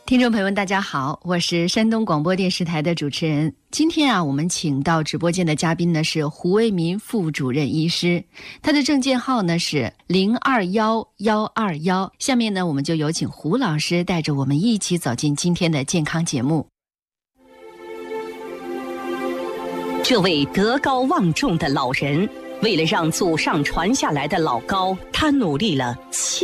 听众朋友们大家好，我是山东广播电视台的主持人。今天我们请到直播间的嘉宾呢是胡为民副主任医师，他的证件号呢是021121。下面呢我们就有请胡老师带着我们一起走进今天的健康节目。 这位德高望重的老人，为了让祖上传下来的老高，他努力了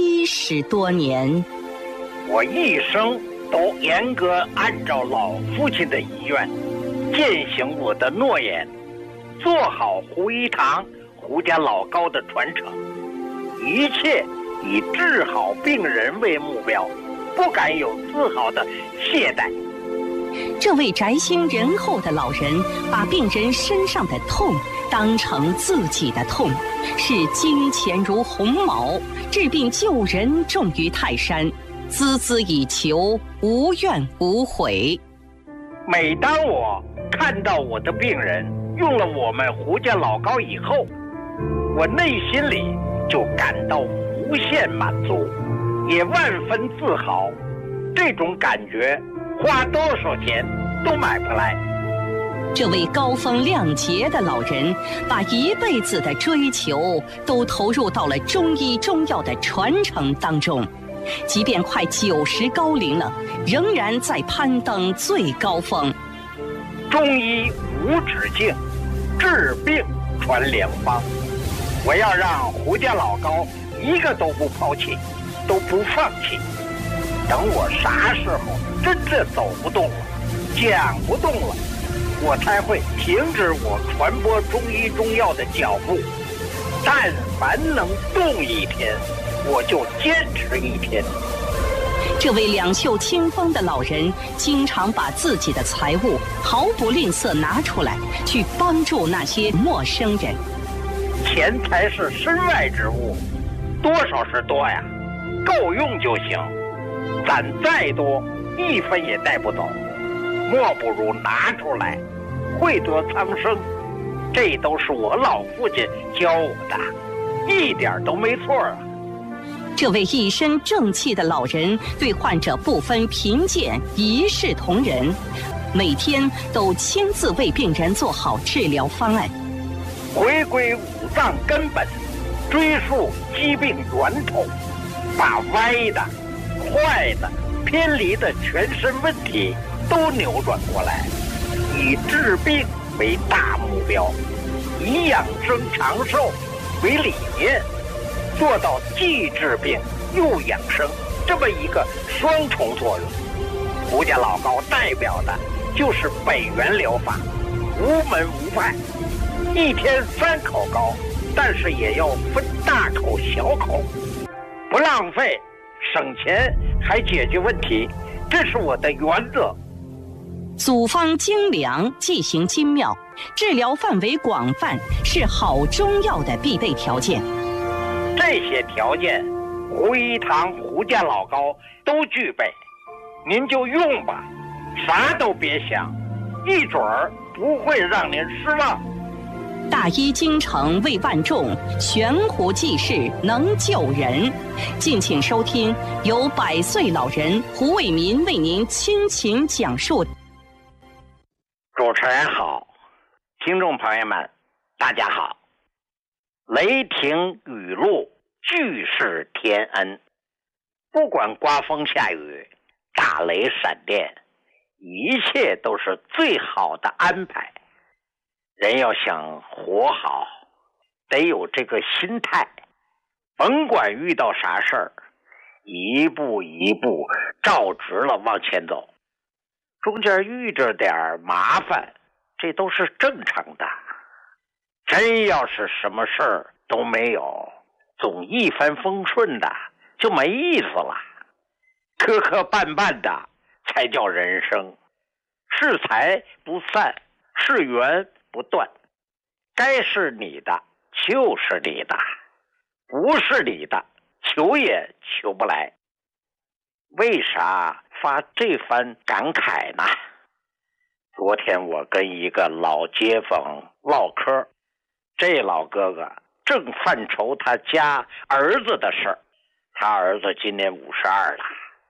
70多年。 我一生都严格按照老父亲的遗愿，践行我的诺言，做好胡一堂、胡家老高的传承，一切以治好病人为目标，不敢有丝毫的懈怠。 这位宅心仁厚的老人，把病人身上的痛当成自己的痛，视金钱如鸿毛，治病救人重于泰山，孜孜以求，无怨无悔。 每当我看到我的病人用了我们胡家老高以后，我内心里就感到无限满足，也万分自豪。这种感觉花多少钱都买不来。 这位高风亮节的老人，把一辈子的追求都投入到了中医中药的传承当中，即便快90高龄了，仍然在攀登最高峰。 中医无止境，治病传良方。我要让胡家老高一个都不抛弃，都不放弃。等我啥时候真正走不动了，讲不动了，我才会停止我传播中医中药的脚步。但凡能动一天，我就坚持一天。 这位两袖清风的老人，经常把自己的财物毫不吝啬拿出来，去帮助那些陌生人。 钱财是身外之物，多少是多呀，够用就行。攒再多，一分也带不走，莫不如拿出来，惠得苍生。这都是我老父亲教我的，一点都没错啊。 这位一身正气的老人，对患者不分贫贱，一视同仁，每天都亲自为病人做好治疗方案， 回归五脏根本，追溯疾病源头，把歪的、坏的、偏离的全身问题都扭转过来，以治病为大目标，以养生长寿为理念，做到既治病又养生这么一个双重作用。胡家老高代表的就是北元疗法，无门无派，一天3口膏，但是也要分大口小口，不浪费，省钱还解决问题，这是我的原则。 组方精良，剂型精妙，治疗范围广泛，是好中药的必备条件。 这些条件，胡一堂、胡家老高都具备，您就用吧，啥都别想，一准儿不会让您失望。 大医精诚为万众，悬壶济世能救人。敬请收听由100岁老人胡为民为您倾情讲述。 主持人好，听众朋友们大家好。雷霆雨露，俱是天恩，不管刮风下雨，打雷闪电，一切都是最好的安排。人要想活好，得有这个心态，甭管遇到啥事儿，一步一步照直了往前走，中间遇着点麻烦，这都是正常的。真要是什么事儿都没有，总一帆风顺的，就没意思了。磕磕绊绊的才叫人生，是财不散，是缘不断，该是你的就是你的，不是你的求也求不来。为啥发这番感慨呢？昨天我跟一个老街坊唠嗑，这老哥哥正犯愁他家儿子的事儿。他儿子今年52了，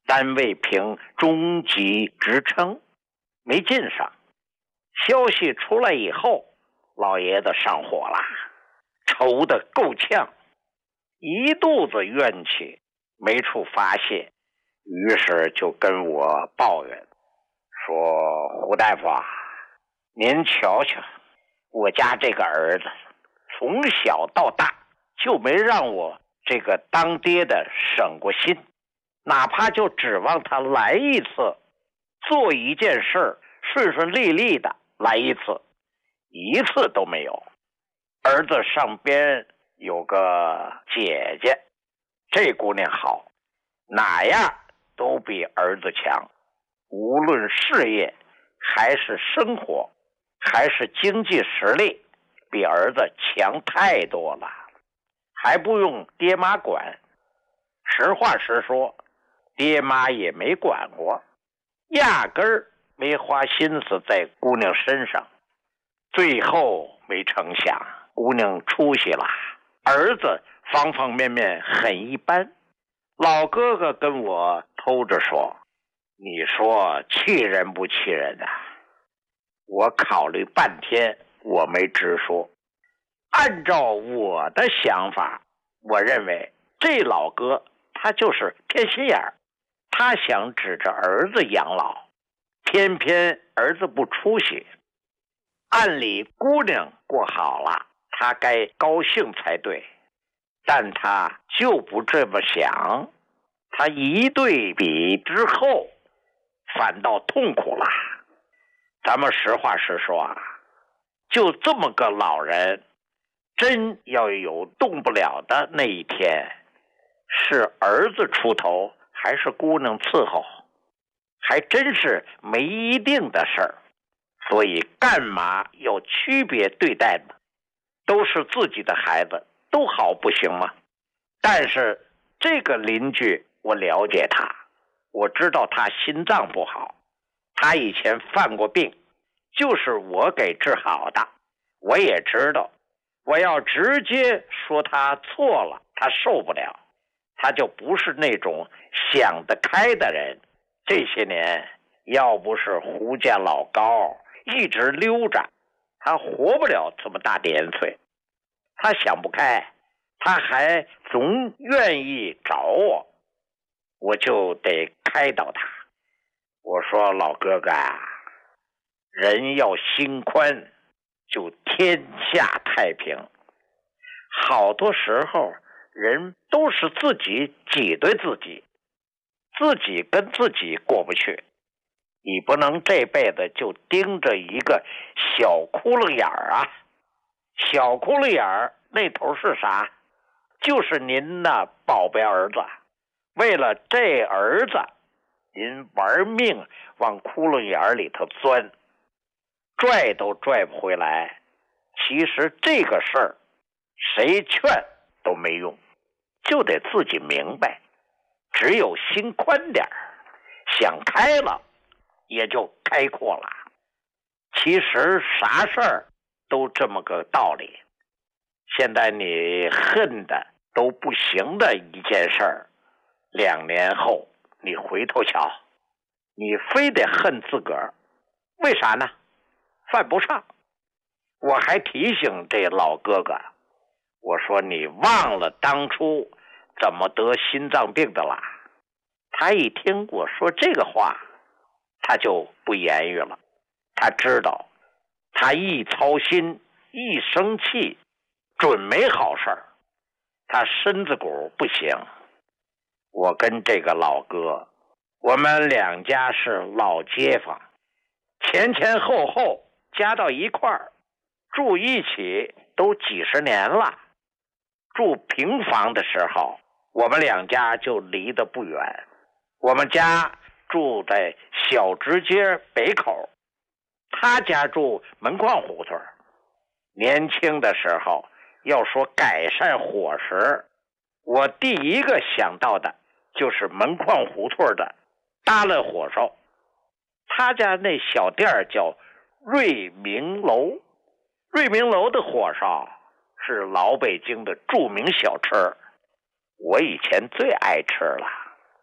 单位评中级职称，没进上。消息出来以后，老爷子上火了，愁得够呛，一肚子怨气没处发泄，于是就跟我抱怨说：胡大夫啊，您瞧瞧，我家这个儿子从小到大就没让我这个当爹的省过心，哪怕就指望他来一次，做一件事顺顺利利的来一次，一次都没有。儿子上边有个姐姐，这姑娘好，哪样都比儿子强，无论事业还是生活还是经济实力，比儿子强太多了，还不用爹妈管。实话实说，爹妈也没管过，压根儿没花心思在姑娘身上。最后没成想，姑娘出息了，儿子方方面面很一般。老哥哥跟我偷着说：你说气人不气人啊？我考虑半天，我没直说。按照我的想法，我认为这老哥他就是偏心眼儿，他想指着儿子养老，偏偏儿子不出息。按理姑娘过好了，他该高兴才对，但他就不这么想。他一对比之后，反倒痛苦了。咱们实话实说啊，就这么个老人，真要有动不了的那一天，是儿子出头还是姑娘伺候，还真是没一定的事儿。所以干嘛要区别对待呢？都是自己的孩子，都好不行吗？但是这个邻居我了解他，我知道他心脏不好，他以前犯过病，就是我给治好的。我也知道，我要直接说他错了，他受不了，他就不是那种想得开的人。这些年要不是胡家老高一直溜着，他活不了这么大年岁。他想不开，他还总愿意找我，我就得开导他。我说老哥哥啊，人要心宽，就天下太平。好多时候人都是自己挤兑自己，自己跟自己过不去。你不能这辈子就盯着一个小窟窿眼儿啊！小窟窿眼儿那头是啥？就是您的宝贝儿子。为了这儿子，您玩命往窟窿眼里头钻，拽都拽不回来。其实这个事儿，谁劝都没用，就得自己明白。只有心宽点儿，想开了，也就开阔了。其实啥事儿都这么个道理。现在你恨的都不行的一件事儿，2年后你回头瞧，你非得恨自个儿，为啥呢？犯不上。我还提醒这老哥哥，我说你忘了当初怎么得心脏病的啦？他一听我说这个话，他就不言语了。他知道，他一操心一生气，准没好事儿。他身子骨不行。我跟这个老哥，我们2家是老街坊，前前后后加到一块儿，住一起都几十年了。住平房的时候，我们2家就离得不远。我们家住在小直街北口，他家住门框胡同。年轻的时候要说改善伙食，我第一个想到的就是门框胡同的搭了火烧。他家那小店叫瑞明楼，瑞明楼的火烧是老北京的著名小吃，我以前最爱吃了。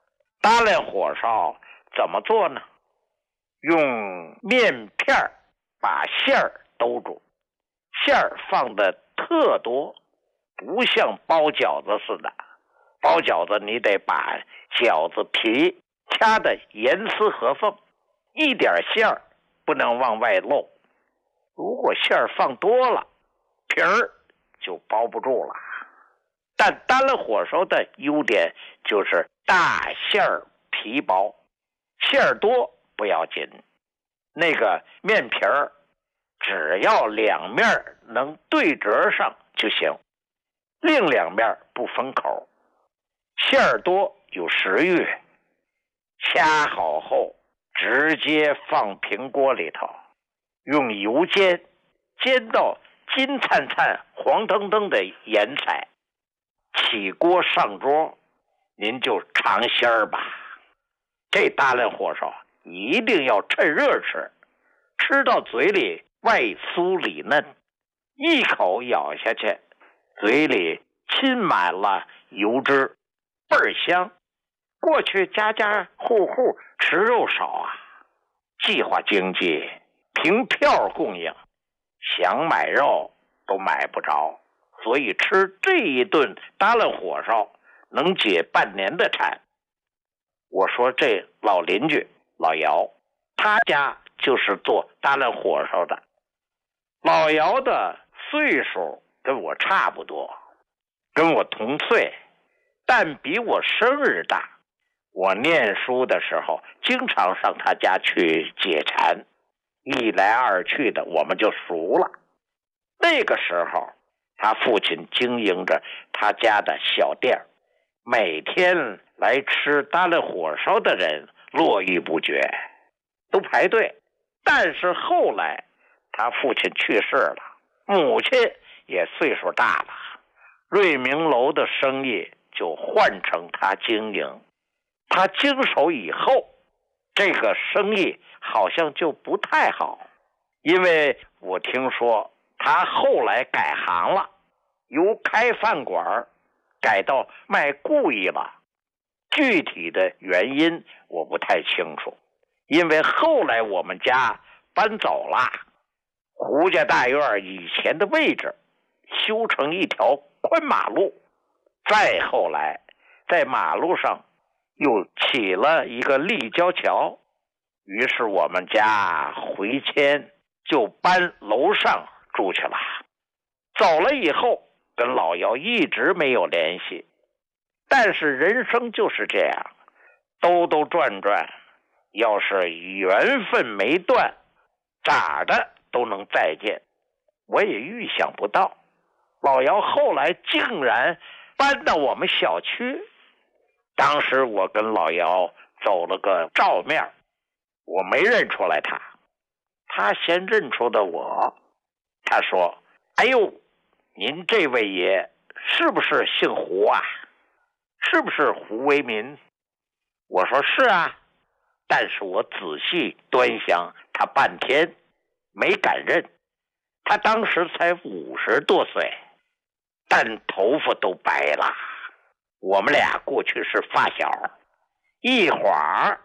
搭烂火烧怎么做呢？用面片把馅儿兜住，馅儿放的特多，不像包饺子似的。包饺子你得把饺子皮掐得严丝合缝，一点馅儿不能往外漏。如果馅儿放多了，皮儿就包不住了。但搭烂火烧的优点就是大馅儿皮薄，馅儿多不要紧，那个面皮儿只要两面能对折上就行，另两面不封口。馅儿多有食欲，掐好后直接放平锅里头，用油煎，煎到金灿灿黄澄澄的颜彩，起锅上桌，您就尝鲜儿吧。这搭烂火烧一定要趁热吃，吃到嘴里外酥里嫩，一口咬下去，嘴里浸满了油脂，倍儿香。过去家家户户吃肉少啊，计划经济凭票供应，想买肉都买不着，所以吃这一顿搭烂火烧能解半年的馋。我说这老邻居老姚，他家就是做搭烂火烧的。老姚的岁数跟我差不多，跟我同岁，但比我生日大。我念书的时候经常上他家去解馋，一来二去的我们就熟了。那个时候他父亲经营着他家的小店，每天来吃搭烂火烧的人络绎不绝，都排队。但是后来他父亲去世了，母亲也岁数大了，瑞明楼的生意就换成他经营。他经手以后，这个生意好像就不太好，因为我听说他后来改行了，由开饭馆改到卖故意了。具体的原因我不太清楚，因为后来我们家搬走了，胡家大院以前的位置修成一条宽马路，再后来在马路上又起了一个立交桥，于是我们家回迁，就搬楼上住去了。走了以后跟老姚一直没有联系，但是人生就是这样，兜兜转转，要是缘分没断，咋的都能再见。我也预想不到老姚后来竟然搬到我们小区。当时我跟老姚走了个照面，我没认出来他，他先认出的我。他说：哎呦，您这位爷是不是姓胡啊？是不是胡为民？我说是啊，但是我仔细端详他半天没敢认。他当时才50多岁，但头发都白了。我们俩过去是发小，一晃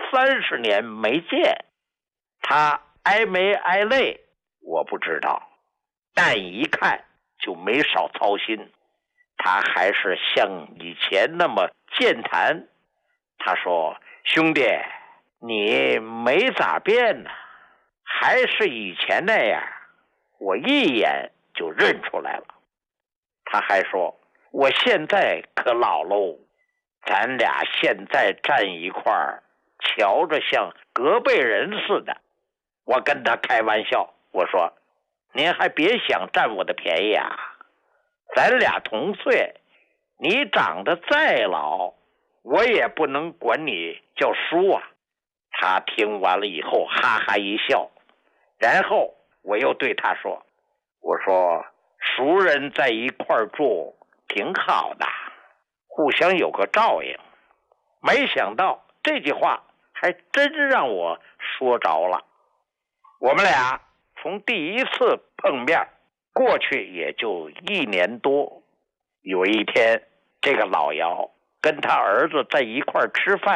30年没见，他挨没挨累我不知道，但一看就没少操心。他还是像以前那么健谈。他说：兄弟，你没咋变呢，还是以前那样。我一眼就认出来了。他还说：我现在可老喽，咱俩现在站一块儿，瞧着像隔辈人似的。我跟他开玩笑，我说：您还别想占我的便宜啊，咱俩同岁，你长得再老，我也不能管你叫叔啊。他听完了以后哈哈一笑，然后我又对他说：我说熟人在一块儿住挺好的，互相有个照应。没想到这句话还真让我说着了。我们俩从第一次碰面过去也就1年多。有一天，这个老姚跟他儿子在一块儿吃饭，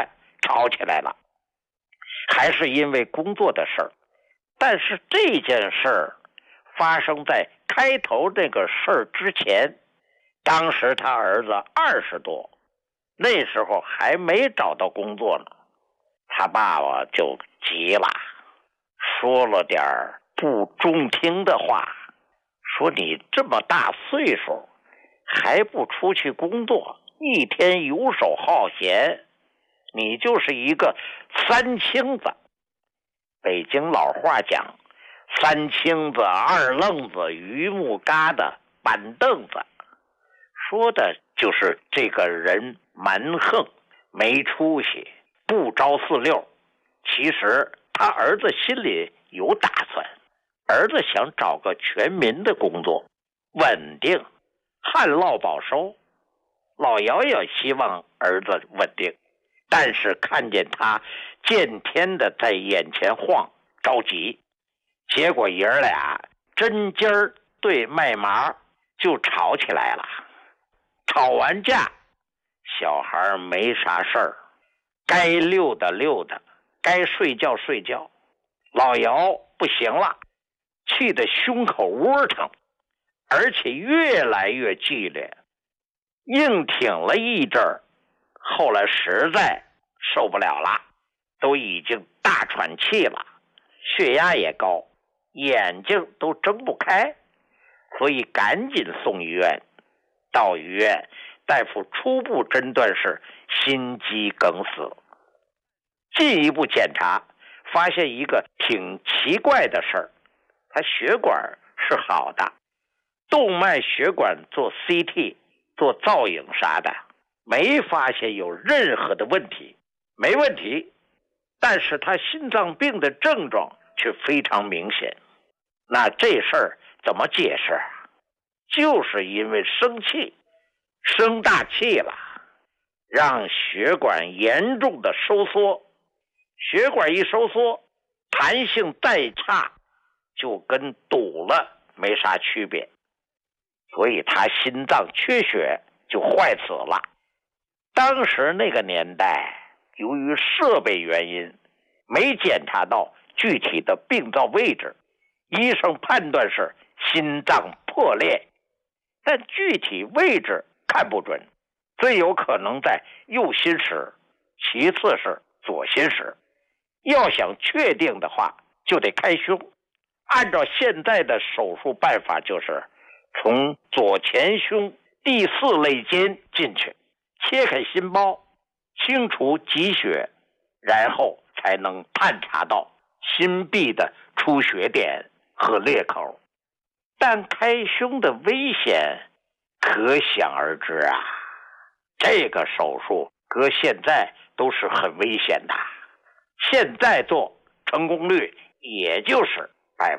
吵起来了，还是因为工作的事儿。但是这件事儿发生在开头这个事儿之前，当时他儿子20多，那时候还没找到工作呢。他爸爸就急了，说了点不中听的话，说你这么大岁数还不出去工作，一天游手好闲，你就是一个三清子。北京老话讲，三清子、二愣子、榆木疙瘩、板凳子，说的就是这个人蛮横，没出息，不着四六。其实他儿子心里有打算，儿子想找个全民的工作，稳定，旱涝保收。老姚也希望儿子稳定，但是看见他见天的在眼前晃，着急。结果爷儿俩针尖儿对麦麻，就吵起来了。吵完架，小孩没啥事儿，该溜达溜达，该睡觉睡觉。老姚不行了，气得胸口窝疼，而且越来越激烈，硬挺了一阵儿，后来实在受不了了，都已经大喘气了，血压也高，眼睛都睁不开，所以赶紧送医院。到医院，大夫初步诊断是心肌梗死。进一步检查，发现一个挺奇怪的事儿，他血管是好的，动脉血管做 CT 做造影啥的，没发现有任何的问题，没问题。但是他心脏病的症状却非常明显。那这事儿怎么解释啊？就是因为生气，生大气了，让血管严重的收缩。血管一收缩，弹性再差，就跟堵了没啥区别。所以他心脏缺血就坏死了。当时那个年代，由于设备原因，没检查到具体的病灶位置，医生判断是心脏破裂，但具体位置看不准，最有可能在右心室，其次是左心室。要想确定的话，就得开胸。按照现在的手术办法，就是从左前胸第4肋间进去，切开心包，清除积血，然后才能探查到心壁的出血点和裂口。但开胸的危险可想而知啊！这个手术搁现在都是很危险的，现在做成功率也就是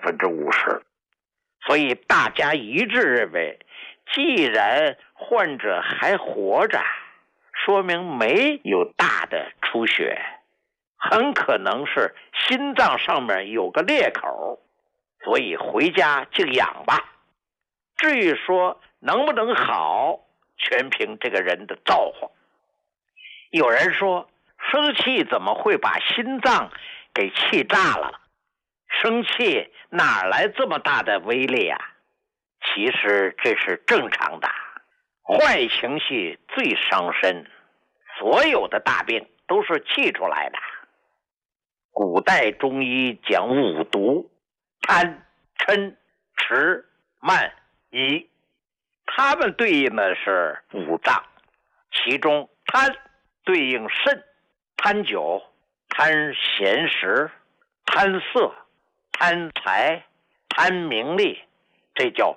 50%。所以大家一致认为，既然患者还活着，说明没有大的出血，很可能是心脏上面有个裂口，所以回家静养吧。至于说能不能好，全凭这个人的造化。有人说，生气怎么会把心脏给气炸了？生气哪来这么大的威力啊？其实这是正常的，坏情绪最伤身，所有的大病都是气出来的。古代中医讲5毒：贪、嗔、痴、慢、疑，它们对应的是5脏，其中贪对应肾，贪酒、贪闲食、贪色、贪财、贪名利，这叫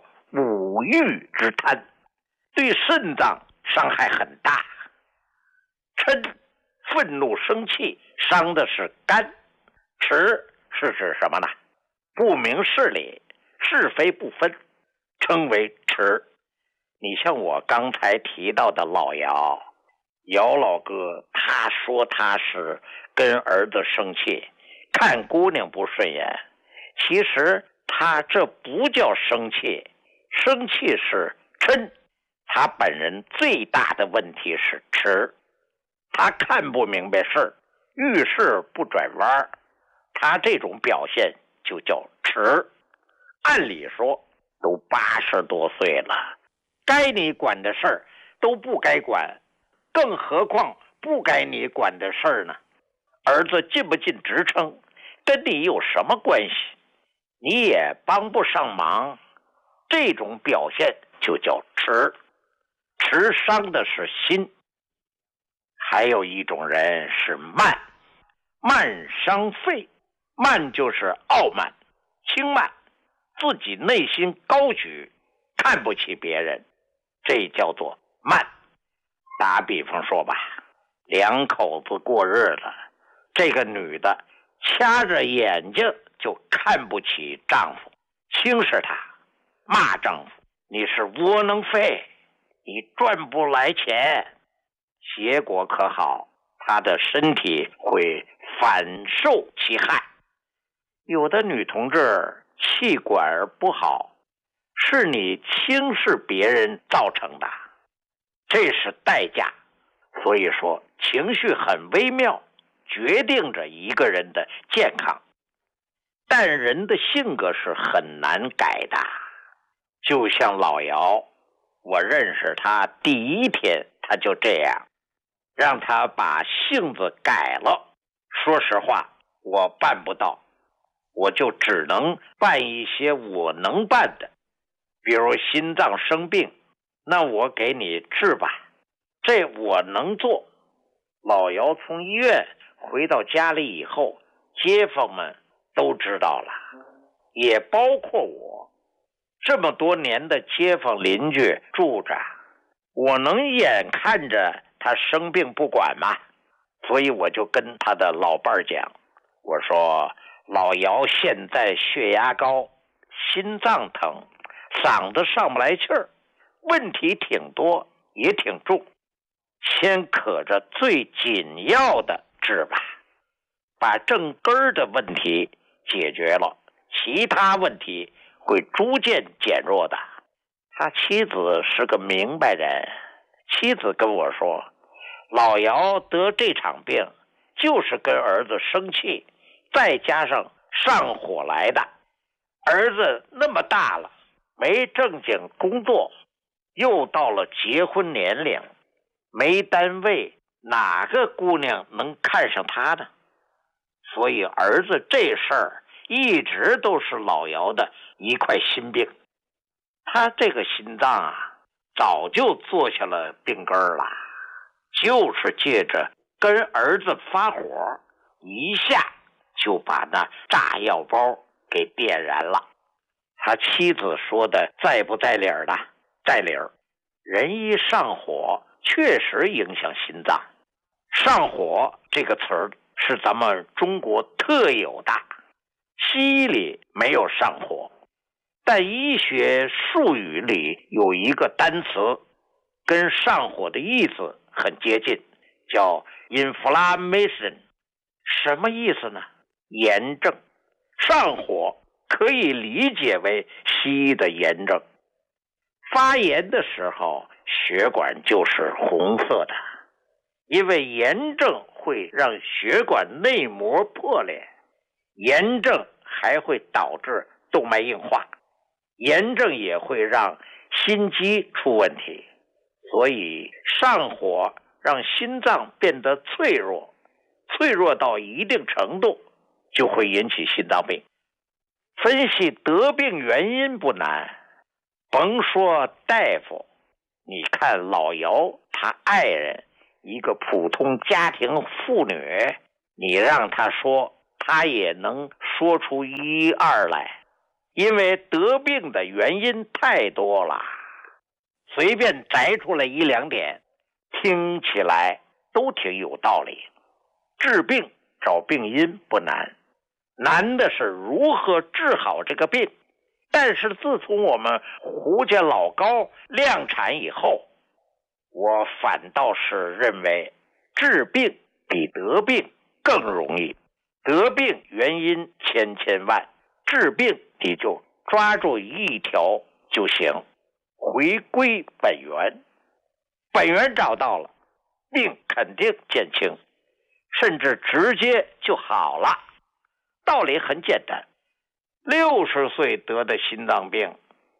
5欲之贪，对肾脏伤害很大。嗔，愤怒生气，伤的是肝。痴是指什么呢？不明事理，是非不分，称为痴。你像我刚才提到的老姚老哥，他说他是跟儿子生气，看姑娘不顺眼，其实他这不叫生气，生气是嗔，他本人最大的问题是痴，他看不明白事儿， 遇事不转弯，他这种表现就叫迟。按理说都80多岁了，该你管的事儿都不该管，更何况不该你管的事儿呢？儿子进不进职称跟你有什么关系？你也帮不上忙，这种表现就叫迟。迟伤的是心。还有一种人是慢，慢伤肺。慢就是傲慢、轻慢，自己内心高举，看不起别人，这叫做慢。打比方说吧，两口子过日子，这个女的掐着眼睛就看不起丈夫，轻视他，骂丈夫你是窝囊废，你赚不来钱。结果可好，她的身体会反受其害。有的女同志气管不好，是你轻视别人造成的，这是代价。所以说情绪很微妙，决定着一个人的健康。但人的性格是很难改的。就像老姚，我认识他第一天他就这样，让他把性子改了。说实话，我办不到，我就只能办一些我能办的。比如心脏生病，那我给你治吧，这我能做。老姚从医院回到家里以后，街坊们都知道了，也包括我。这么多年的街坊邻居住着，我能眼看着他生病不管吗？所以我就跟他的老伴儿讲，我说老姚现在血压高，心脏疼，嗓子上不来气儿，问题挺多也挺重，先可着最紧要的治吧，把正根儿的问题解决了，其他问题会逐渐减弱的。他妻子是个明白人，妻子跟我说，老姚得这场病就是跟儿子生气，再加上上火来的。儿子那么大了，没正经工作，又到了结婚年龄，没单位，哪个姑娘能看上他呢？所以儿子这事儿一直都是老姚的一块心病。他这个心脏啊，早就坐下了病根了，就是借着跟儿子发火，一下就把那炸药包给点燃了。他妻子说的在不在理儿的？在理儿。人一上火，确实影响心脏。上火这个词儿是咱们中国特有的，西医里没有上火，但医学术语里有一个单词跟上火的意思很接近，叫 inflammation。 什么意思呢？炎症。上火可以理解为西医的炎症。发炎的时候血管就是红色的，因为炎症会让血管内膜破裂，炎症还会导致动脉硬化，炎症也会让心肌出问题。所以上火让心脏变得脆弱，脆弱到一定程度就会引起心脏病。分析得病原因不难，甭说大夫，你看老姚他爱人，一个普通家庭妇女，你让他说，他也能说出一二来，因为得病的原因太多了，随便摘出来一两点，听起来都挺有道理。治病找病因不难，难的是如何治好这个病。但是自从我们胡家老高量产以后，我反倒是认为治病比得病更容易。得病原因千千万，治病你就抓住一条就行，回归本源。本源找到了，病肯定减轻。 甚至直接就好了。道理很简单，60岁得的心脏病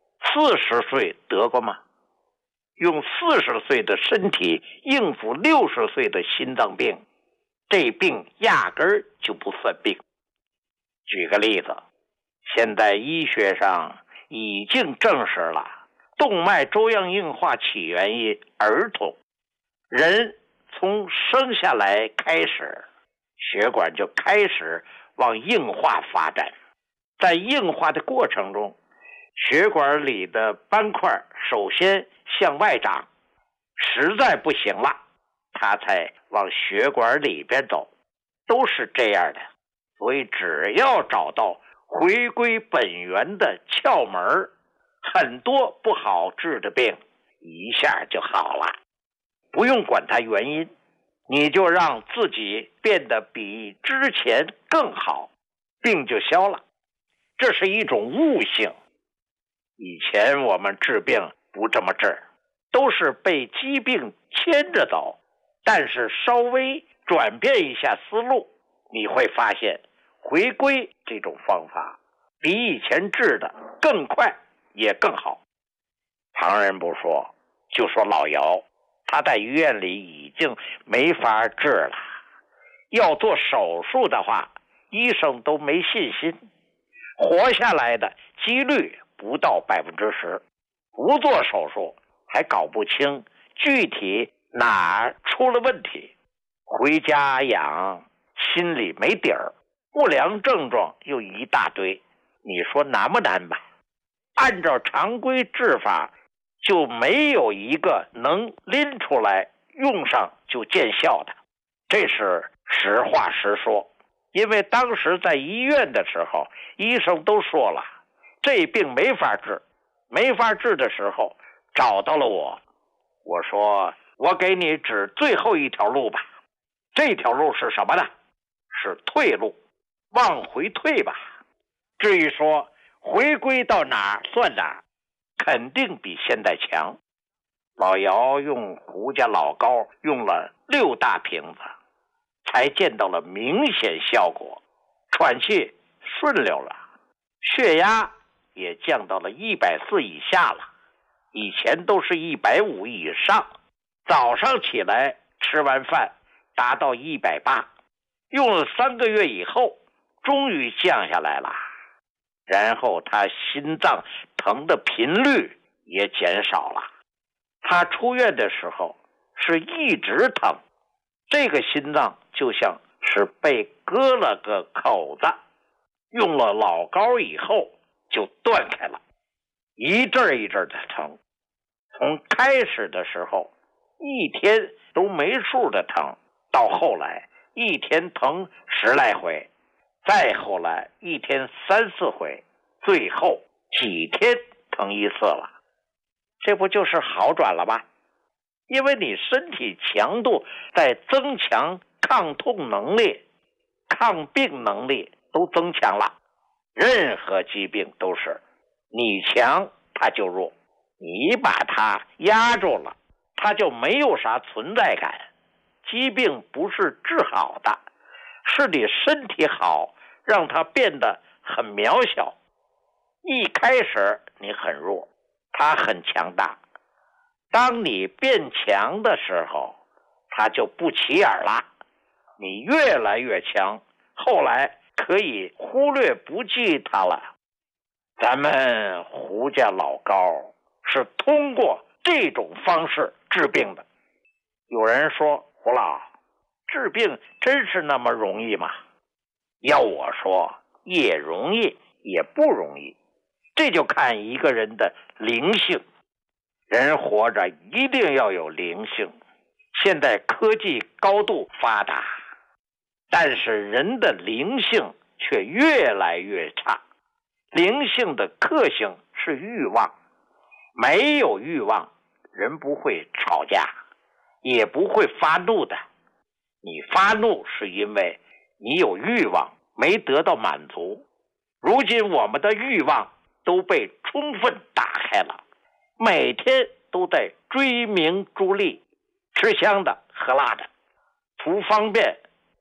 ，40岁得过吗？用40岁的身体应付60岁的心脏病，这病压根儿就不算病。举个例子，现在医学上已经证实了动脉粥样硬化起源于儿童，人从生下来开始，血管就开始往硬化发展，在硬化的过程中，血管里的斑块首先向外长，实在不行了，它才往血管里边走，都是这样的。所以只要找到回归本源的窍门，很多不好治的病一下就好了。不用管它原因，你就让自己变得比之前更好，病就消了。这是一种悟性。以前我们治病不这么治，都是被疾病牵着走，但是稍微转变一下思路，你会发现回归这种方法比以前治的更快也更好。旁人不说，就说老姚，他在医院里已经没法治了，要做手术的话，医生都没信心，活下来的几率不到10%，不做手术还搞不清具体哪出了问题，回家养心里没底儿，不良症状又一大堆，你说难不难吧？按照常规治法，就没有一个能拎出来用上就见效的，这是实话实说。因为当时在医院的时候，医生都说了，这病没法治，没法治的时候找到了我，我说我给你指最后一条路吧。这条路是什么呢？是退路，往回退吧。至于说回归到哪算哪，肯定比现在强。老姚用胡家老膏用了6大瓶子，才见到了明显效果，喘气顺溜了，血压也降到了140以下了，以前都是150以上。早上起来吃完饭达到180，用了3个月以后终于降下来了。然后他心脏疼的频率也减少了。他出院的时候是一直疼，这个心脏就像是被割了个口子，用了老膏以后就断开了，一阵一阵的疼。从开始的时候一天都没数的疼，到后来一天疼10来回，再后来一天3、4回，最后几天疼1次了。这不就是好转了吗？因为你身体强度在增强，抗痛能力、抗病能力都增强了。任何疾病都是你强它就弱，你把它压住了，它就没有啥存在感。疾病不是治好的，是你身体好让它变得很渺小。一开始你很弱，它很强大，当你变强的时候，它就不起眼了。你越来越强，后来可以忽略不计它了。咱们胡家老膏是通过这种方式治病的。有人说，胡老，治病真是那么容易吗？要我说，也容易也不容易，这就看一个人的灵性。人活着一定要有灵性。现在科技高度发达，但是人的灵性却越来越差。灵性的克性是欲望，没有欲望，人不会吵架，也不会发怒的。你发怒是因为你有欲望没得到满足。如今我们的欲望都被充分打开了，每天都在追名逐利，吃香的喝辣的，图方便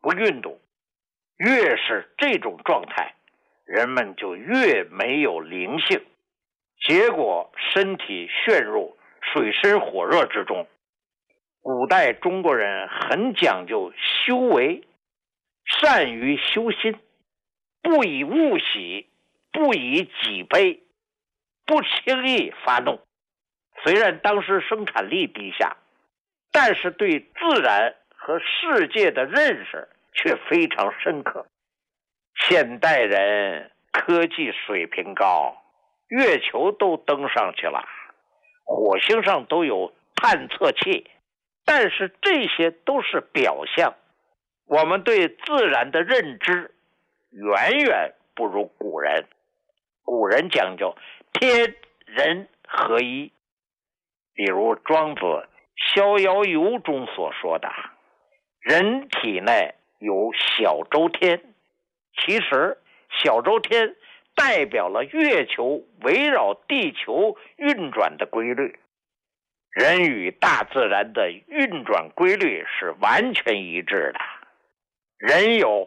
不运动，越是这种状态，人们就越没有灵性，结果身体陷入水深火热之中。古代中国人很讲究修为，善于修心，不以物喜，不以己悲，不轻易发怒。虽然当时生产力低下，但是对自然和世界的认识却非常深刻。现代人科技水平高，月球都登上去了，火星上都有探测器，但是这些都是表象，我们对自然的认知远远不如古人。古人讲究天人合一，比如庄子《逍遥游》中所说的，人体内有小周天，其实小周天代表了月球围绕地球运转的规律。人与大自然的运转规律是完全一致的。人有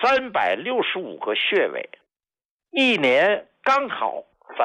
365个穴位，一年刚好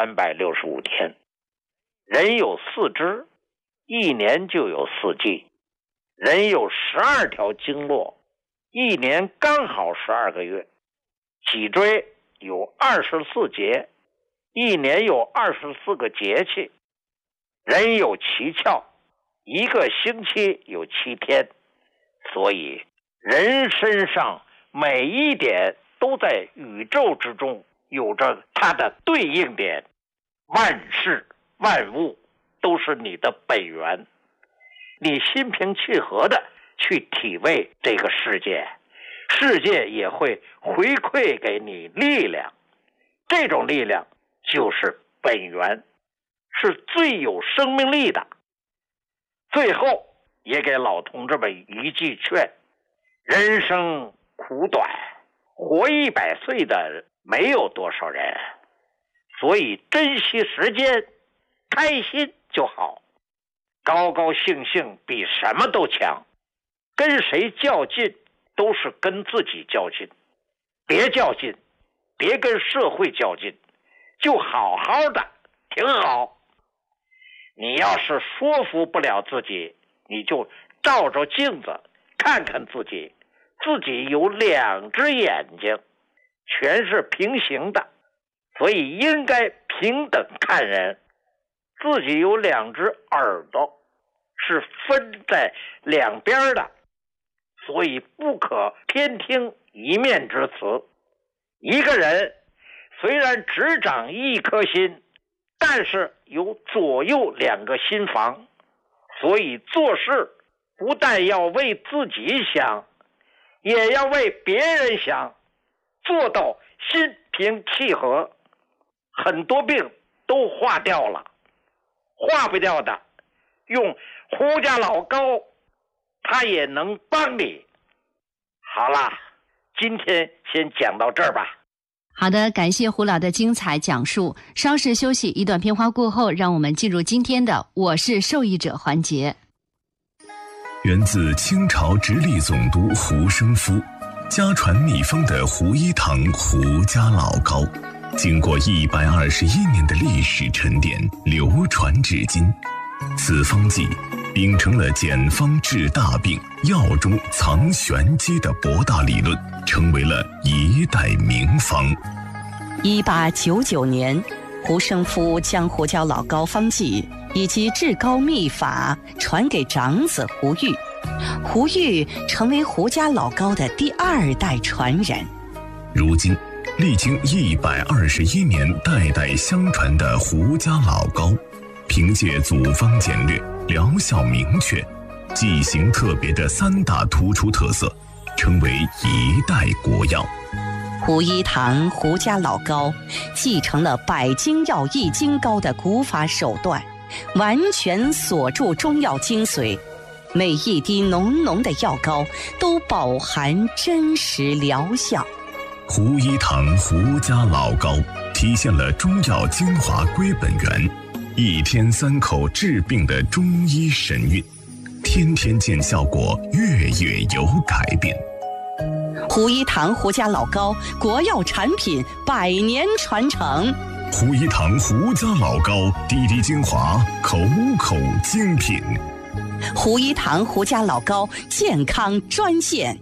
365天。人有4肢，一年就有4季。人有12条经络，一年刚好12个月。脊椎有24节，一年有24个节气。人有7窍，一个星期有7天。所以人身上每一点都在宇宙之中有着它的对应点，万事万物都是你的本源。你心平气和的去体味这个世界，世界也会回馈给你力量，这种力量就是本源，是最有生命力的。最后也给老同志们一句劝，人生苦短，活100岁的没有多少人，所以珍惜时间，开心就好，高高兴兴比什么都强。跟谁较劲都是跟自己较劲，别较劲，别跟社会较劲，就好好的挺好。你要是说服不了自己，你就照照镜子看看自己，自己有2只眼睛，全是平行的，所以应该平等看人。自己有2只耳朵，是分在两边的，所以不可偏听一面之词。一个人虽然只长1颗心，但是有左右2个心房，所以做事不但要为自己想，也要为别人想，做到心平气和，很多病都化掉了。化不掉的，用胡家老高，他也能帮你。好啦，今天先讲到这儿吧。 好的，感谢胡老的精彩讲述。稍事休息，一段片花过后，让我们进入今天的我是受益者环节。 源自清朝直隶总督胡生夫，家传秘方的胡一堂胡家老膏，经过121年的历史沉淀，流传至今。此方剂秉承了简方治大病、药中藏玄机的博大理论，成为了一代名方。 1899年，胡生夫将胡椒老膏方剂以及治膏秘法传给长子胡玉，胡玉成为胡家老膏的第2代传人。 如今历经121年代代相传的胡家老膏，凭借组方简略、疗效明确、剂型特别的3大突出特色，成为一代国药。 胡一堂胡家老膏继承了百金药易筋膏的古法手段，完全锁住中药精髓，每一滴浓浓的药膏都饱含真实疗效。 胡一堂胡家老膏体现了中药精华归本源，1天3口治病的中医神韵，天天见效果，月月有改变。 胡一堂胡家老高，国药产品100年传承。 胡一堂胡家老高，滴滴精华，口口精品。 胡一堂胡家老高健康专线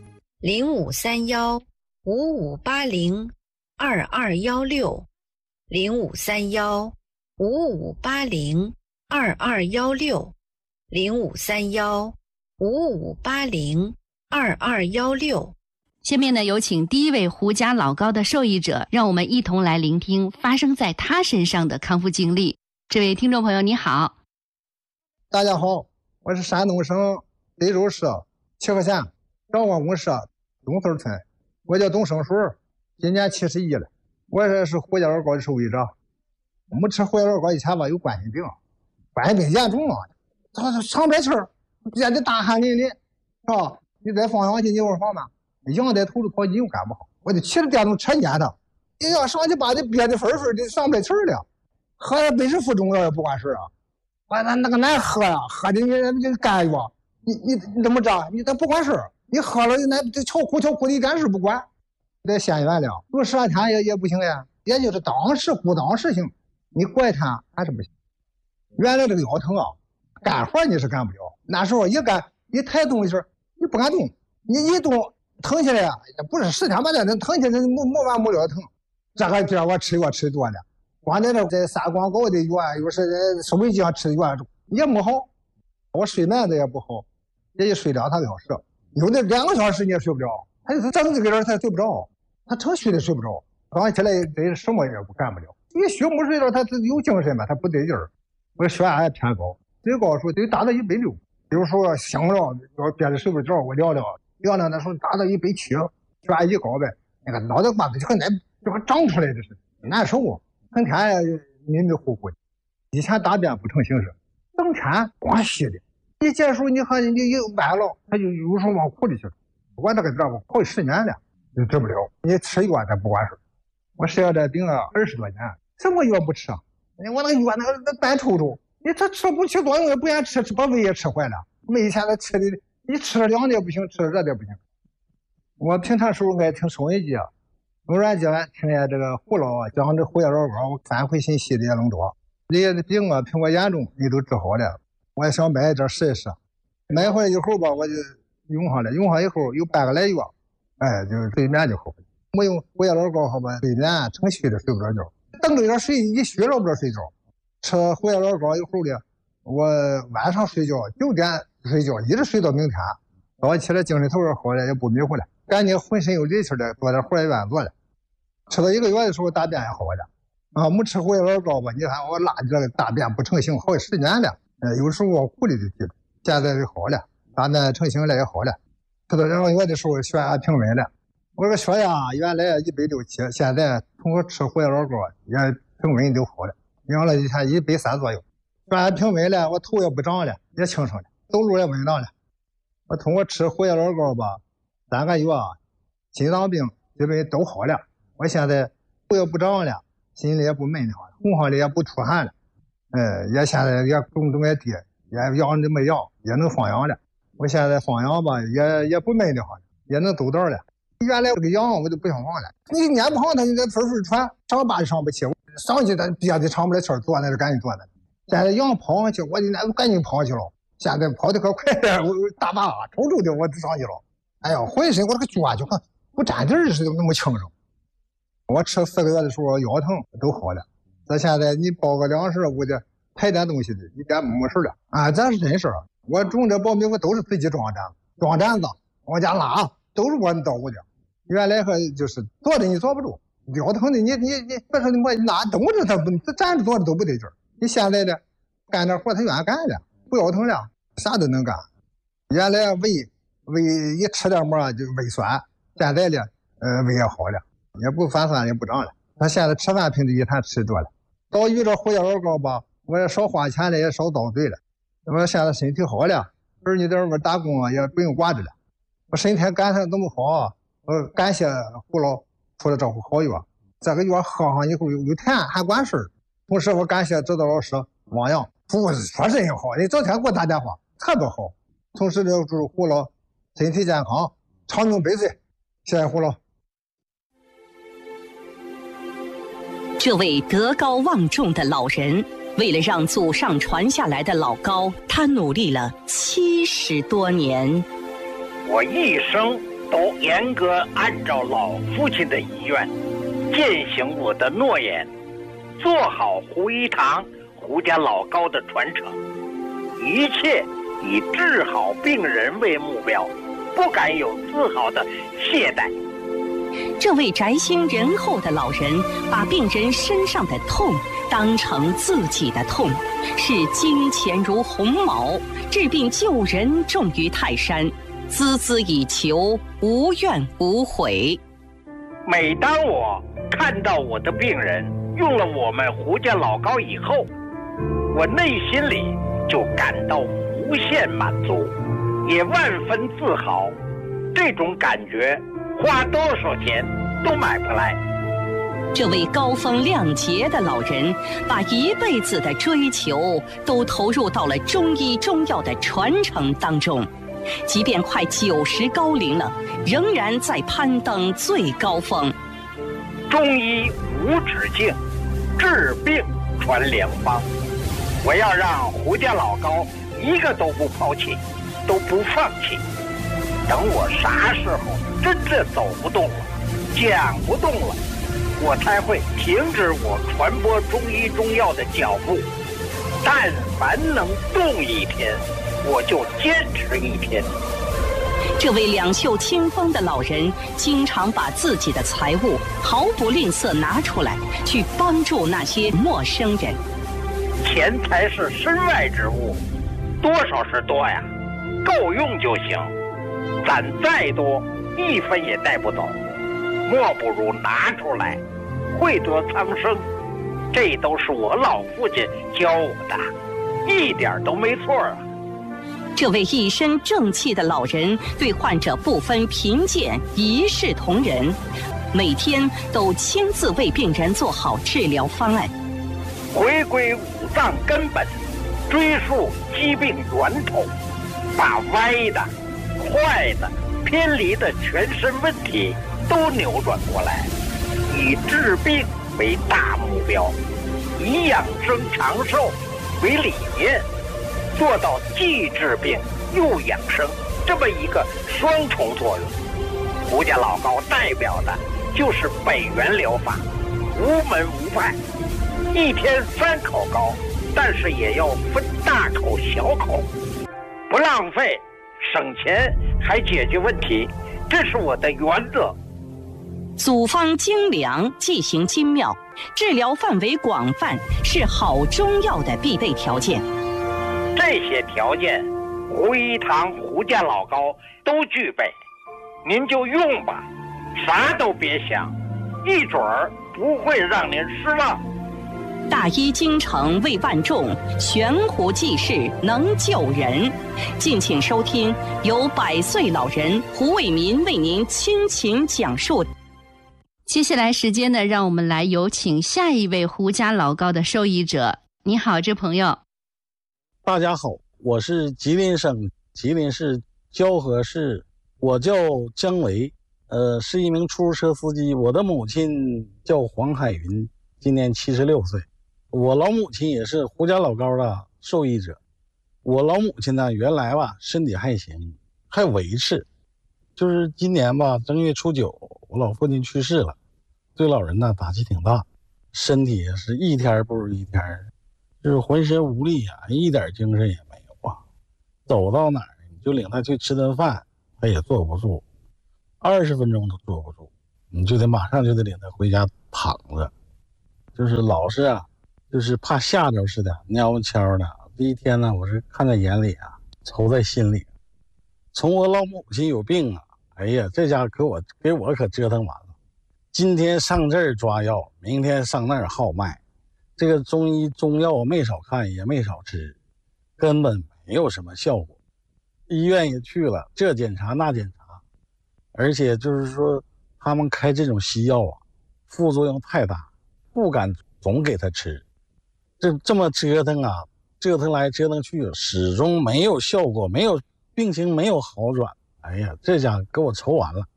053155802216，053155802216。下面呢，有请第一位胡家老高的受益者，让我们一同来聆听发生在他身上的康复经历。这位听众朋友你好。 大家好，我是山东省儋州市齐河县张王公社东村村，我叫董生水，今年71了。我是胡家老高的受益者。没吃胡家老高以前吧，有冠心病，冠心病严重了，他上不来气儿，憋得大汗淋漓，是吧？你再放上去，你有房吧，仰在头里跑，你又干不好。我就骑着电动车撵他，你要上去把你憋得粉粉的，上不来气儿了。喝100十副中药也不管事啊。完了那个难喝呀，喝的你干药，你怎么着？你他不管事，你喝了那巧苦的一点事不管，在县院了，住12天也不行呀，也就是当时不当时行，你怪他还是不行。原来这个腰疼啊，干活你是干不了，那时候一干一抬东西你不敢动，你一动疼起来呀，不是10天8天，疼起来没完没了疼。这个地儿我吃药吃多了。光在这在撒广告的药，又是手机上吃的药也没好，我睡眠的也不好，也就睡2、3个小时，有的2个小时你也睡不着，他就是整这个人他睡不着，他成虚的睡不着，早上起来这什么也不干不了。你虚没睡着，他有精神嘛，他不得劲儿。我血压也偏高，最高时候得达到160，有时候醒了要憋着睡不着，我聊那时候达到170，血压一高呗，那个脑袋瓜子就和长出来的似的，难受。整天迷迷糊糊的，以前大便不成形式，整天光稀的。一结束你一歪了，他就有时候往裤里去了。我这个病我好10年了，就治不了。你吃药他不管事。我吃了这病了20多年，什么药不吃啊？我那个药那白抽抽，你他吃不起作用也不愿吃，把胃也吃坏了。胃现在吃的，你吃了凉的也不行，吃了热的也不行。我平常时候爱听收音机啊。偶然间听见这个胡老讲这胡家老高反馈信息的也能多，这些病啊凭我严重你都治好了，我也想买一点试一试。买回来以后吧，我就用上了，用上以后有半个来月，就是睡眠就好了。我用胡家老高好吧，睡眠成虚的睡不着觉，等着点睡一虚了不着睡着。吃胡家老高以后呢，我晚上睡觉9点睡觉，一直睡到明天，早上起来精神头也好了，也不迷糊了。感觉浑身有力气的，做点活也愿做了。吃了1个月的时候，大便也好了。啊，没吃胡家老高吧？你看我拉这个大便不成形，好10年了。有时候往裤里就去了，现在就好了，大便成形了也好了。吃到2个月的时候，血压平稳了。我这个血压原来160、7，现在通过吃胡家老高也平稳就好了，养了以前130左右。血压平稳了，我头也不长了，也轻省了，走路也稳当了。我通过吃胡家老高吧。3个月，心脏病基本都好了。我现在头也不长了，心里也不闷的慌了，红上里也不出汗了。也现在也种也低，也养的没养，也能放养了。我现在放养吧，也不闷的慌，也能走道了。原来这个羊我就不想放了，你撵不上它，你这粉喘，上吧就上不起，上去它憋得上不来气儿，坐那就赶紧坐那。现在羊跑上去，我就那赶紧跑去了。现在跑得可快了，我大把抽抽的我就上去了。哎呀，浑身我这个脚就跟不沾地似的，那么轻省。我吃4个月的时候，腰疼都好了。这现在你包个粮食，我的排点东西的，一点没事了啊！这是真事儿。我种这苞米，我都是自己装毡子，往家拉，都是我捣鼓的。原来和就是坐的你坐不住，腰疼的你别说我拿东西他不站着坐着都不得劲儿。你现在的干点活他愿意干了，不腰疼了，啥都能干。原来胃一吃点么就胃酸，现在呢胃也好了，也不反酸也不长了。他现在吃饭平时一餐吃多了，到遇着胡家老高吧，我也少花钱了，也少遭罪了。我现在身体好了，儿女在外面打工也不用挂着了。我身体干啥这么好，我感谢胡老出了这壶好药，这个药喝上以后有甜还管事儿。同时我感谢指导老师王阳，服务确实很好，你昨天给我打电话特别好。同时呢，祝胡老身体健康，长命百岁。 谢谢胡老。 这位德高望重的老人，为了让祖上传下来的老高，他努力了70多年。 我一生都严格按照老父亲的遗愿，践行我的诺言，做好胡一堂胡家老高的传承，一切以治好病人为目标，不敢有丝毫的懈怠。 这位宅心仁厚的老人，把病人身上的痛当成自己的痛，视金钱如鸿毛，治病救人重于泰山，孜孜以求，无怨无悔。 每当我看到我的病人用了我们胡家老高以后，我内心里就感到无限满足，也万分自豪。这种感觉花多少钱都买不来。 这位高风亮节的老人，把一辈子的追求都投入到了中医中药的传承当中，即便快90高龄了，仍然在攀登最高峰。 中医无止境，治病传良方。我要让胡家老高一个都不抛弃，都不放弃。等我啥时候真正走不动了，讲不动了，我才会停止我传播中医中药的脚步。但凡能动一天，我就坚持一天。 这位两袖清风的老人，经常把自己的财物毫不吝啬拿出来，去帮助那些陌生人。 钱财是身外之物，多少是多呀，够用就行。攒再多，一分也带不走，莫不如拿出来，惠泽苍生。这都是我老父亲教我的，一点都没错啊。 这位一身正气的老人，对患者不分贫贱，一视同仁，每天都亲自为病人做好治疗方案， 回归五脏根本，追溯疾病源头，把歪的、坏的、偏离的全身问题都扭转过来，以治病为大目标，以养生长寿为理念，做到既治病又养生这么一个双重作用。胡家老高代表的就是北元疗法，无门无派，一天3口膏，但是也要分大口小口，不浪费，省钱还解决问题，这是我的原则。 组方精良，剂型精妙，治疗范围广泛，是好中药的必备条件。 这些条件，胡一堂胡家老高都具备，您就用吧，啥都别想，一准儿不会让您失望。 大医精诚为万众，悬壶济世能救人。敬请收听由100岁老人胡伟民为您倾情讲述。 接下来时间呢，让我们来有请下一位胡家老高的受益者。你好，这朋友。 大家好，我是吉林省吉林市蛟河市，我叫姜维，是一名出租车司机。我的母亲叫黄海云，今年76岁。我老母亲也是胡家老高的受益者。我老母亲呢，原来吧身体还行，还维持。就是今年吧正月初9，我老父亲去世了，对老人呢打击挺大，身体也是一天不如一天，就是浑身无力啊，一点精神也没有啊。走到哪儿你就领他去吃顿饭，他也坐不住，20分钟都坐不住，你就得马上就得领他回家躺着，就是老是啊，就是怕吓着似的，蔫悄的。第一天呢，我是看在眼里啊，愁在心里。从我老母亲有病啊，哎呀，这家给我可折腾完了。今天上这儿抓药，明天上那儿号脉，这个中医中药我没少看，也没少吃，根本没有什么效果。医院也去了，这检查那检查，而且就是说他们开这种西药啊，副作用太大，不敢总给他吃。这么折腾啊，折腾来折腾去，始终没有效果，没有病情没有好转。哎呀，这家给我愁完了。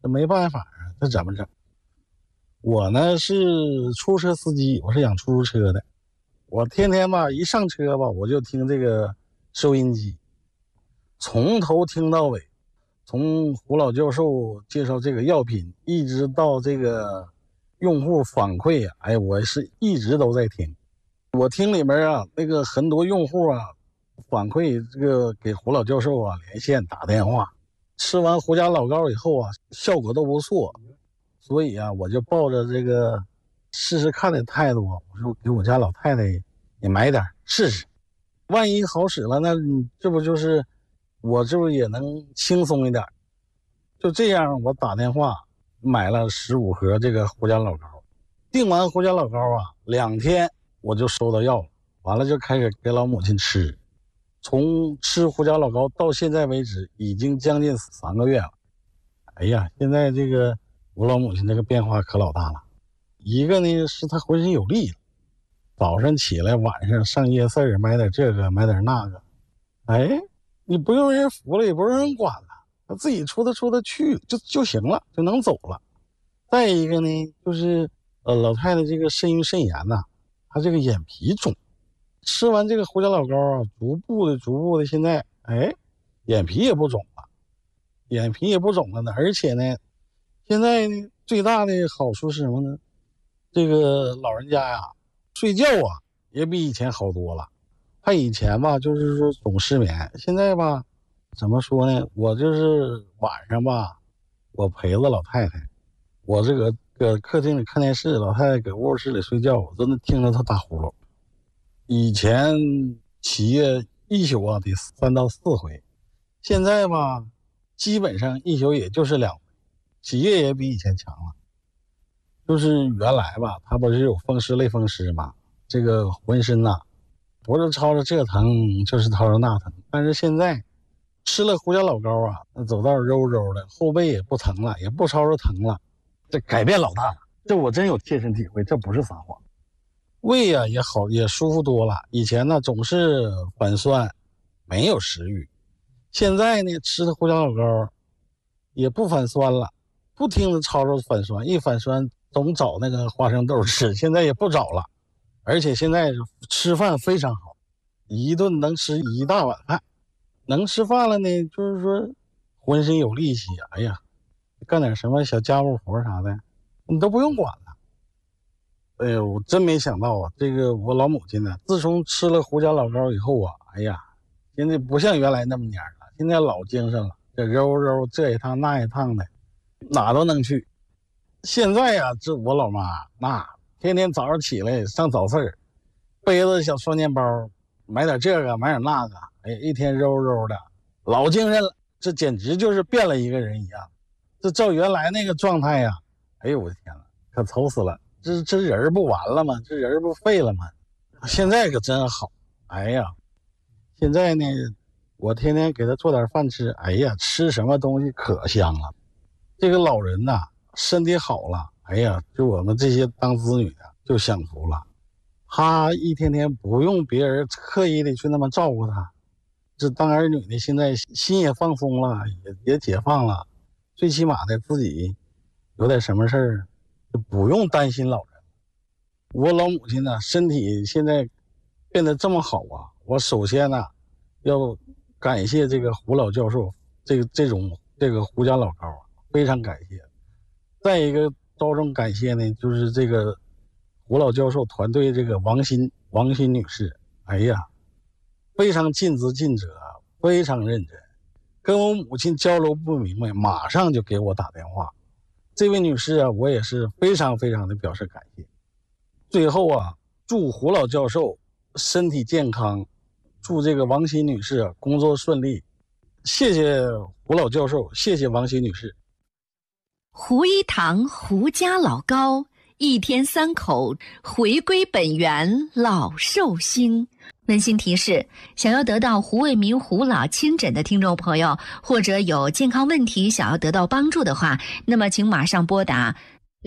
这没办法啊，这怎么整？我呢是出租车司机，我是养出租车的。我天天吧一上车吧，我就听这个收音机，从头听到尾，从胡老教授介绍这个药品，一直到这个用户反馈啊，哎，我是一直都在听。我听里面啊，那个很多用户啊反馈这个给胡老教授啊连线打电话，吃完胡家老膏以后啊，效果都不错。所以啊，我就抱着这个试试看的态度，我说给我家老太太也买点试试，万一好使了，那这不就是我这不也能轻松一点？就这样，我打电话买了15盒这个胡家老膏，订完胡家老膏啊，2天我就收到药了，完了就开始给老母亲吃，从吃胡家老膏到现在为止，已经将近3个月了。哎呀，现在这个我老母亲这个变化可老大了。一个呢是她浑身有力了，早上起来晚上上夜市买点这个买点那个，哎，你不用人扶了，也不用人管了，她自己出得去就行了，就能走了。再一个呢就是老太太这个肾盂肾炎呐，她这个眼皮肿，吃完这个胡家老膏啊，逐步的现在眼皮也不肿了呢。而且呢现在呢最大的好处是什么呢？这个老人家呀睡觉啊也比以前好多了。他以前吧就是说总失眠，现在吧怎么说呢，我就是晚上吧我陪着老太太，我这个搁客厅里看电视，老太太搁卧室里睡觉，我都能听着她打呼噜。以前起夜一宿啊得3到4回，现在吧基本上一宿也就是2回，起夜也比以前强了。就是原来吧他不是有风湿类风湿嘛，这个浑身呐不是吵着这疼就是吵着那疼，但是现在吃了胡家老膏啊，那走道柔柔的，后背也不疼了，也不吵着疼了，这改变老大了，这我真有切身体会，这不是撒谎。胃啊也好，也舒服多了。以前呢总是反酸没有食欲，现在呢吃的胡家老膏也不反酸了，不停的吵着反酸，一反酸总找那个花生豆吃，现在也不找了。而且现在吃饭非常好，一顿能吃1大碗饭。能吃饭了呢就是说浑身有力气，哎呀干点什么小家务活啥的你都不用管了。哎呦，我真没想到啊，这个我老母亲呢自从吃了胡家老膏以后啊，哎呀现在不像原来那么蔫了，现在老精神了，这揉揉这一趟那一趟的哪都能去。现在啊这我老妈那天天早上起来上早市，背着小双肩包，买点这个买点那个，哎，一天揉揉的老精神了，这简直就是变了一个人一样。这照原来那个状态呀，哎呦我的天哪，可愁死了，这人不完了吗？这人不废了吗？现在可真好。哎呀现在呢我天天给他做点饭吃，哎呀吃什么东西可香了。这个老人呐身体好了，哎呀就我们这些当子女的就享福了。他一天天不用别人刻意的去那么照顾他，这当儿女的现在心也放松了，也解放了，最起码的自己有点什么事儿就不用担心老人。我老母亲呢身体现在变得这么好啊，我首先呢要感谢这个胡老教授，这个胡家老膏非常感谢。再一个着重感谢呢就是这个胡老教授团队这个王鑫女士，哎呀非常尽职尽责，非常认真，跟我母亲交流不明白马上就给我打电话。这位女士啊我也是非常非常的表示感谢。最后啊祝胡老教授身体健康，祝这个王鑫女士工作顺利。谢谢胡老教授，谢谢王鑫女士。 胡一堂胡家老膏，1天3口，回归本源，老寿星。温馨提示：想要得到胡卫民胡老亲诊的听众朋友，或者有健康问题想要得到帮助的话，那么请马上拨打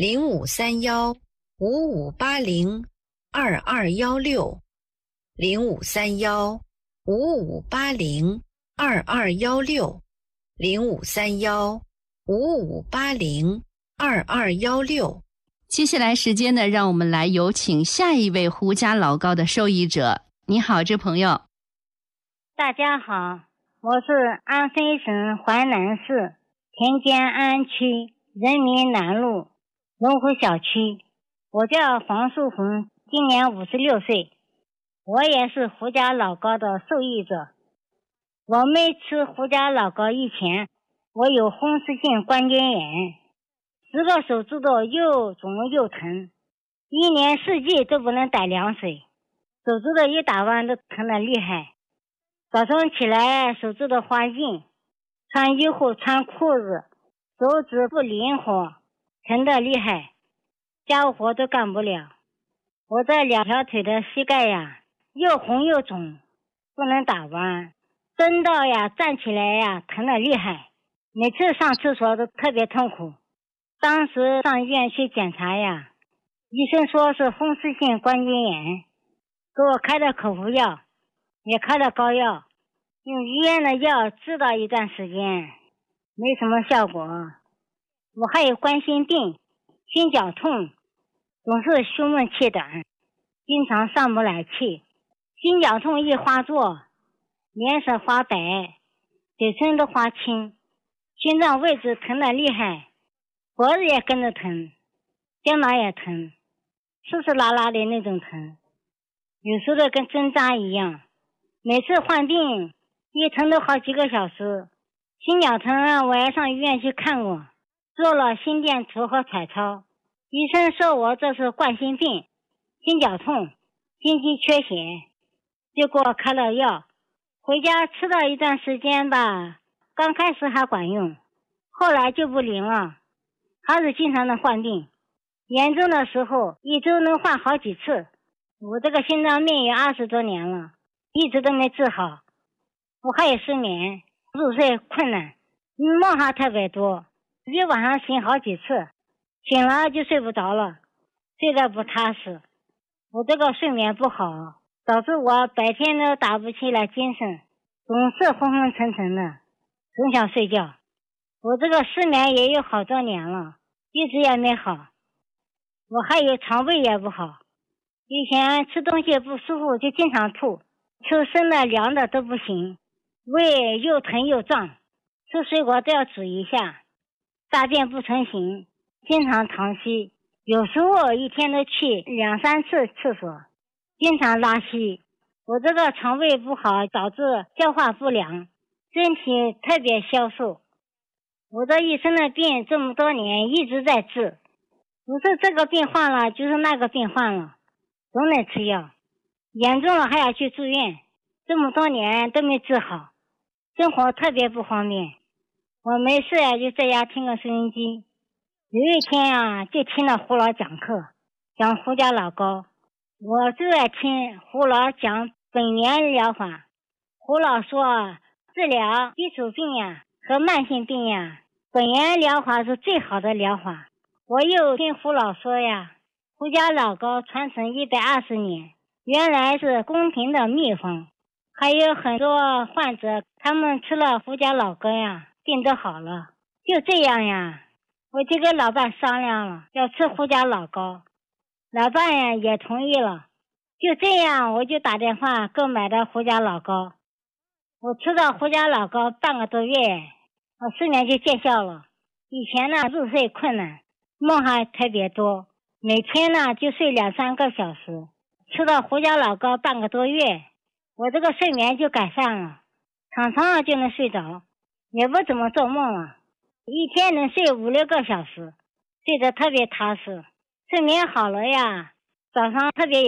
053155802216 053155802216 0531 55802216。 接下来时间呢，让我们来有请下一位胡家老高的受益者。你好，这朋友。 大家好，我是安徽省淮南市田间安区人民南路龙湖小区，我叫黄素红，今年56岁，我也是胡家老高的受益者。我没吃胡家老高以前，我有风湿性关节炎，10个手指头又肿又疼，一年四季都不能逮凉水，手指头一打弯都疼得厉害。早上起来手指头发硬，穿衣服穿裤子手指不灵活，疼得厉害，家务活都干不了。我这2条腿的膝盖呀，又红又肿，不能打弯，蹬到呀站起来呀疼得厉害，每次上厕所都特别痛苦。当时上医院去检查呀，医生说是风湿性关节炎，给我开了口服药，也开了膏药，用医院的药治了一段时间，没什么效果。我还有冠心病、心绞痛，总是胸闷气短，经常上不来气。心绞痛一发作，脸色发白，嘴唇都发青，心脏位置疼得厉害，脖子也跟着疼，肩膀也疼，湿湿拉拉的那种疼，有时候跟针扎一样。每次患病一疼都好几个小时。心绞疼我也上医院去看过，做了心电图和彩超，医生说我这是冠心病、心绞痛、心肌缺血，就给我开了药。回家吃了一段时间吧，刚开始还管用，后来就不灵了，还是经常的患病，严重的时候一周能患好几次。我这个心脏病有20多年了，一直都没治好。我还有失眠，入睡困难，梦还特别多，一晚上醒好几次，醒了就睡不着了，睡得不踏实。我这个睡眠不好，导致我白天都打不起来精神，总是昏昏沉沉的，总想睡觉。我这个失眠也有好多年了，一直也没好。我还有肠胃也不好，以前吃东西不舒服就经常吐，吃生的凉的都不行，胃又疼又胀，吃水果都要煮一下，大便不成形，经常溏稀，有时候一天都去2、3次厕所，经常拉稀。我这个肠胃不好，导致消化不良，身体特别消瘦。我这一身的病这么多年一直在治，不是这个病患了就是那个病患了，总得吃药，严重了还要去住院，这么多年都没治好，生活特别不方便。我没事就在家听个收音机，有一天就听了胡老讲课，讲胡家老高，我最爱听胡老讲本源疗法。胡老说治疗基础病和慢性病本源疗法是最好的疗法。我又听胡老说胡家老高传承120年，原来是宫廷的秘方，还有很多患者他们吃了胡家老高病都好了。就这样我就跟老伴商量了，要吃胡家老高，老伴也同意了。就这样我就打电话购买的胡家老高，我吃到胡家老高半个多月，我失眠就见效了。以前入睡困难，梦还特别多，每天就睡2、3个小时。吃到胡家老高半个多月，我这个睡眠就改善了，躺床上就能睡着，也不怎么做梦了，一天能睡5、6个小时，睡得特别踏实。睡眠好了早上特别